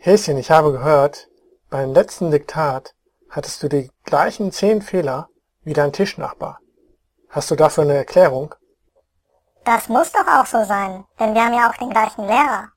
Häschen, ich habe gehört, beim letzten Diktat hattest du die gleichen 10 Fehler wie dein Tischnachbar. Hast du dafür eine Erklärung? Das muss doch auch so sein, denn wir haben ja auch den gleichen Lehrer.